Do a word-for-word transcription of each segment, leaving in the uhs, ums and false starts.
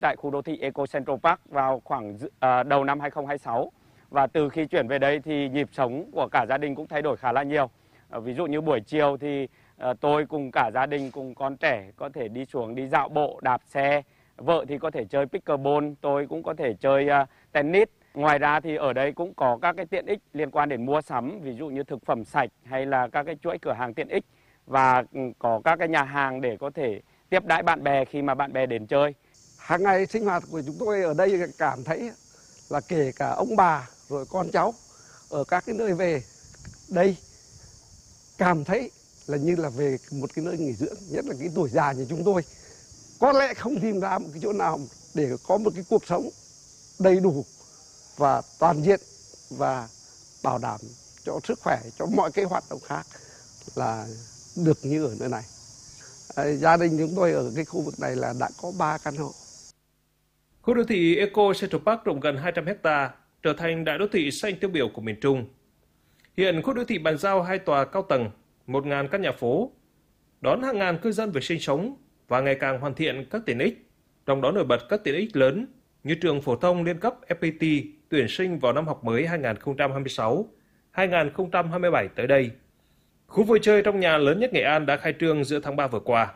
tại khu đô thị Eco Central Park vào khoảng uh, đầu năm hai không hai sáu. Và từ khi chuyển về đây thì nhịp sống của cả gia đình cũng thay đổi khá là nhiều. Uh, ví dụ như buổi chiều thì uh, tôi cùng cả gia đình cùng con trẻ có thể đi xuống đi dạo bộ, đạp xe. Vợ thì có thể chơi pickleball, tôi cũng có thể chơi uh, tennis. Ngoài ra thì ở đây cũng có các cái tiện ích liên quan đến mua sắm, ví dụ như thực phẩm sạch hay là các cái chuỗi cửa hàng tiện ích, và có các cái nhà hàng để có thể tiếp đãi bạn bè khi mà bạn bè đến chơi. Hàng ngày sinh hoạt của chúng tôi ở đây cảm thấy là kể cả ông bà rồi con cháu ở các cái nơi về đây cảm thấy là như là về một cái nơi nghỉ dưỡng, nhất là cái tuổi già như chúng tôi. Có lẽ không tìm ra một cái chỗ nào để có một cái cuộc sống đầy đủ và toàn diện và bảo đảm cho sức khỏe, cho mọi cái hoạt động khác là được như ở nơi này. À, gia đình chúng tôi ở cái khu vực này là đã có ba căn hộ. Khu đô thị Eco Central Park rộng gần hai trăm héc ta trở thành đại đô thị xanh tiêu biểu của miền Trung. Hiện khu đô thị bàn giao hai tòa cao tầng, một nghìn căn nhà phố, đón hàng ngàn cư dân về sinh sống và ngày càng hoàn thiện các tiện ích, trong đó nổi bật các tiện ích lớn như trường phổ thông liên cấp ép pê tê tuyển sinh vào năm học mới hai nghìn không trăm hai mươi sáu hai nghìn không trăm hai mươi bảy tới đây. Khu vui chơi trong nhà lớn nhất Nghệ An đã khai trương giữa tháng ba vừa qua.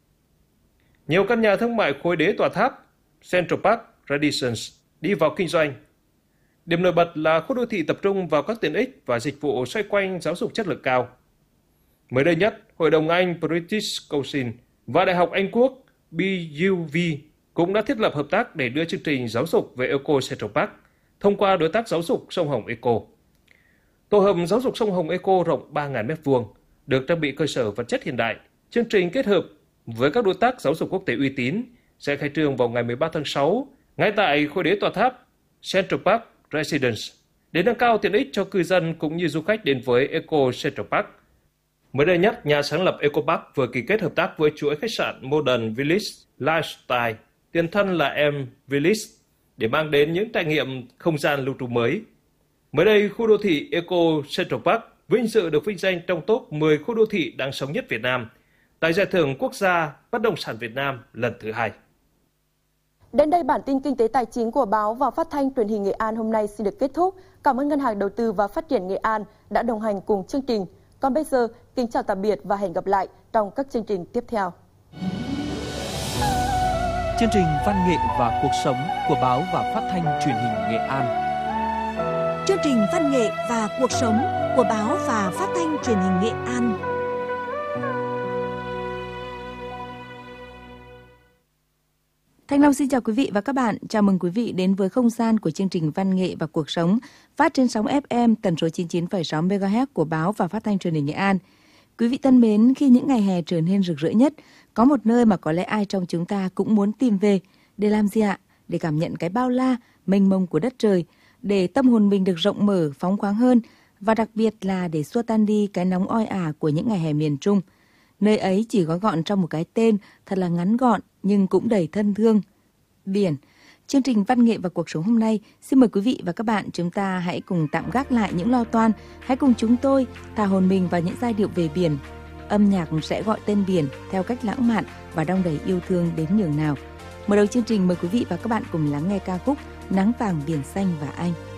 Nhiều căn nhà thương mại khối đế tòa tháp Central Park Radiance đi vào kinh doanh. Điểm nổi bật là khu đô thị tập trung vào các tiện ích và dịch vụ xoay quanh giáo dục chất lượng cao. Mới đây nhất, Hội đồng Anh British Council và Đại học Anh Quốc bê u vê cũng đã thiết lập hợp tác để đưa chương trình giáo dục về Eco Central Park thông qua đối tác giáo dục Sông Hồng Eco. Tổ hợp giáo dục Sông Hồng Eco rộng ba nghìn mét vuông, được trang bị cơ sở vật chất hiện đại. Chương trình kết hợp với các đối tác giáo dục quốc tế uy tín sẽ khai trương vào ngày mười ba tháng sáu ngay tại khối đế tòa tháp Central Park Residence để nâng cao tiện ích cho cư dân cũng như du khách đến với Eco Central Park. Mới đây nhất, nhà sáng lập Eco Park vừa ký kết hợp tác với chuỗi khách sạn Modern Village Lifestyle, tiền thân là M Village, để mang đến những trải nghiệm không gian lưu trú mới. Mới đây, khu đô thị Eco Central Park vinh dự được vinh danh trong top mười khu đô thị đáng sống nhất Việt Nam tại Giải thưởng Quốc gia Bất động sản Việt Nam lần thứ hai. Đến đây bản tin kinh tế tài chính của báo và phát thanh truyền hình Nghệ An hôm nay xin được kết thúc. Cảm ơn Ngân hàng Đầu tư và Phát triển Nghệ An đã đồng hành cùng chương trình. Còn bây giờ, kính chào tạm biệt và hẹn gặp lại trong các chương trình tiếp theo. Chương trình Văn nghệ và cuộc sống của báo và phát thanh truyền hình Nghệ An. Chương trình Văn nghệ và cuộc sống của báo và phát thanh truyền hình Nghệ An. Thanh Long xin chào quý vị và các bạn. Chào mừng quý vị đến với không gian của chương trình Văn nghệ và cuộc sống phát trên sóng ép em tần số chín mươi chín phẩy sáu mê ga héc của báo và phát thanh truyền hình Nghệ An. Quý vị thân mến, khi những ngày hè trở nên rực rỡ nhất, có một nơi mà có lẽ ai trong chúng ta cũng muốn tìm về. Để làm gì ạ? Để cảm nhận cái bao la, mênh mông của đất trời, để tâm hồn mình được rộng mở, phóng khoáng hơn, và đặc biệt là để xua tan đi cái nóng oi ả của những ngày hè miền Trung. Nơi ấy chỉ gói gọn trong một cái tên thật là ngắn gọn nhưng cũng đầy thân thương. Biển. Chương trình Văn nghệ và cuộc sống hôm nay xin mời quý vị và các bạn chúng ta hãy cùng tạm gác lại những lo toan, hãy cùng chúng tôi thả hồn mình vào những giai điệu về biển. Âm nhạc sẽ gọi tên biển theo cách lãng mạn và đong đầy yêu thương đến nhường nào. Mở đầu chương trình mời quý vị và các bạn cùng lắng nghe ca khúc Nắng vàng biển xanh và anh.